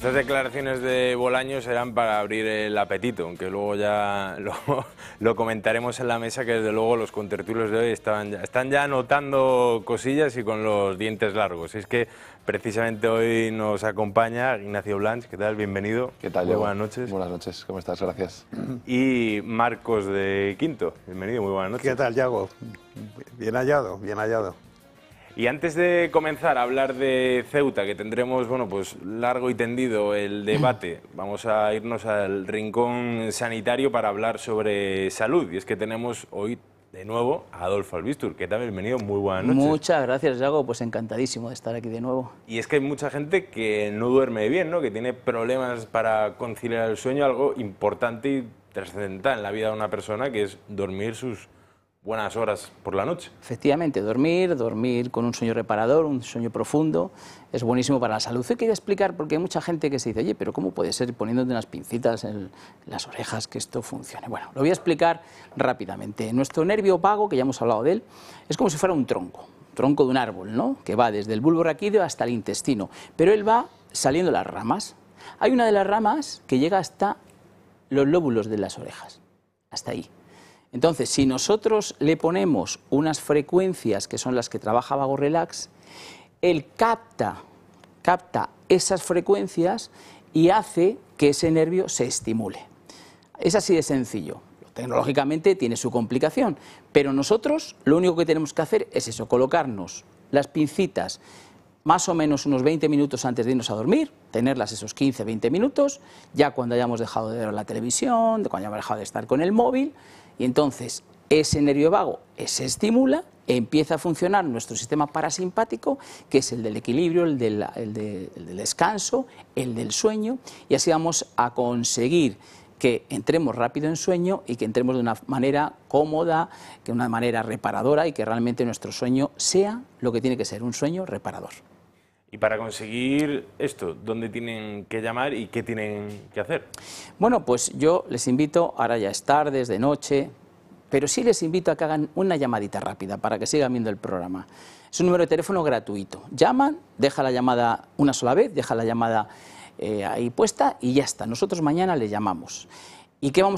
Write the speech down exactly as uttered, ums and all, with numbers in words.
Estas declaraciones de Bolaños eran para abrir el apetito, aunque luego ya lo, lo comentaremos en la mesa, que desde luego los contertulios de hoy estaban ya, están ya anotando cosillas y con los dientes largos. Es que precisamente hoy nos acompaña Ignacio Blanch. ¿Qué tal? Bienvenido. ¿Qué tal? Muy buenas noches. Buenas noches, ¿cómo estás? Gracias. Y Marcos de Quinto. Bienvenido, muy buenas noches. ¿Qué tal, Yago? Bien hallado, bien hallado. Y antes de comenzar a hablar de Ceuta, que tendremos, bueno, pues largo y tendido el debate, vamos a irnos al rincón sanitario para hablar sobre salud. Y es que tenemos hoy de nuevo a Adolfo Albistur. ¿Qué tal? Bienvenido, muy buenas noches. Muchas gracias, Yago, pues encantadísimo de estar aquí de nuevo. Y es que hay mucha gente que no duerme bien, ¿no? Que tiene problemas para conciliar el sueño, algo importante y trascendental en la vida de una persona, que es dormir sus buenas horas por la noche. Efectivamente, dormir, dormir con un sueño reparador, un sueño profundo, es buenísimo para la salud. Yo quería explicar, porque hay mucha gente que se dice, oye, pero ¿cómo puede ser poniéndote unas pincitas en las orejas que esto funcione? Bueno, lo voy a explicar rápidamente. Nuestro nervio vago, que ya hemos hablado de él, es como si fuera un tronco, tronco de un árbol, ¿no? Que va desde el bulbo raquídeo hasta el intestino, pero él va saliendo las ramas. Hay una de las ramas que llega hasta los lóbulos de las orejas, hasta ahí. Entonces, si nosotros le ponemos unas frecuencias que son las que trabaja Vago Relax, él capta, capta esas frecuencias y hace que ese nervio se estimule. Es así de sencillo. Tecnológicamente tiene su complicación, pero nosotros lo único que tenemos que hacer es eso, colocarnos las pincitas más o menos unos veinte minutos antes de irnos a dormir, tenerlas esos quince, veinte minutos, ya cuando hayamos dejado de ver la televisión, cuando hayamos dejado de estar con el móvil, y entonces ese nervio vago se estimula, empieza a funcionar nuestro sistema parasimpático, que es el del equilibrio, el del, el de, el del descanso, el del sueño, y así vamos a conseguir que entremos rápido en sueño y que entremos de una manera cómoda, que de una manera reparadora y que realmente nuestro sueño sea lo que tiene que ser, un sueño reparador. Y para conseguir esto, ¿dónde tienen que llamar y qué tienen que hacer? Bueno, pues yo les invito, ahora ya es tarde, es de noche, pero sí les invito a que hagan una llamadita rápida para que sigan viendo el programa. Es un número de teléfono gratuito. Llaman, deja la llamada una sola vez, deja la llamada eh, ahí puesta y ya está. Nosotros mañana le llamamos. ¿Y qué vamos